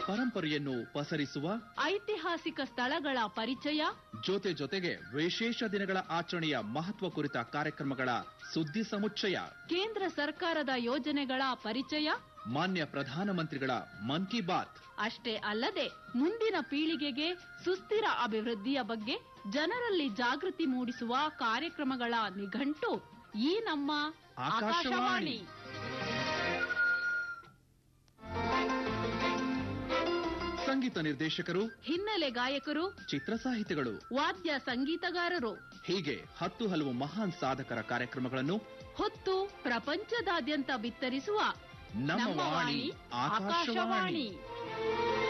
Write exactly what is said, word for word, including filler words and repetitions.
ಪರಂಪರೆಯನ್ನು ಪಸರಿಸುವ ಐತಿಹಾಸಿಕ ಸ್ಥಳಗಳ ಪರಿಚಯ, ಜೊತೆ ಜೊತೆಗೆ ವಿಶೇಷ ದಿನಗಳ ಆಚರಣೆಯ ಮಹತ್ವ ಕುರಿತ ಕಾರ್ಯಕ್ರಮಗಳ ಸುದ್ದಿ ಸಮುಚ್ಚಯ, ಕೇಂದ್ರ ಸರ್ಕಾರದ ಯೋಜನೆಗಳ ಪರಿಚಯ, ಮಾನ್ಯ ಪ್ರಧಾನಮಂತ್ರಿಗಳ ಮನ್ ಕಿ ಬಾತ್. ಅಷ್ಟೇ ಅಲ್ಲದೆ ಮುಂದಿನ ಪೀಳಿಗೆಗೆ ಸುಸ್ಥಿರ ಅಭಿವೃದ್ಧಿಯ ಬಗ್ಗೆ ಜನರಲ್ಲಿ ಜಾಗೃತಿ ಮೂಡಿಸುವ ಕಾರ್ಯಕ್ರಮಗಳ ನಿಘಂಟು ಈ ನಮ್ಮ ಆಕಾಶವಾಣಿ. ಸಂಗೀತ ನಿರ್ದೇಶಕರು, ಹಿನ್ನೆಲೆ ಗಾಯಕರು, ಚಿತ್ರ ಸಾಹಿತಿಗಳು, ವಾದ್ಯ ಸಂಗೀತಗಾರರು ಹೀಗೆ ಹತ್ತು ಹಲವು ಮಹಾನ್ ಸಾಧಕರ ಕಾರ್ಯಕ್ರಮಗಳನ್ನು ಹೊತ್ತು ಪ್ರಪಂಚದಾದ್ಯಂತ ಬಿತ್ತರಿಸುವ ನಮ್ಮ ವಾಣಿ ಆಕಾಶವಾಣಿ.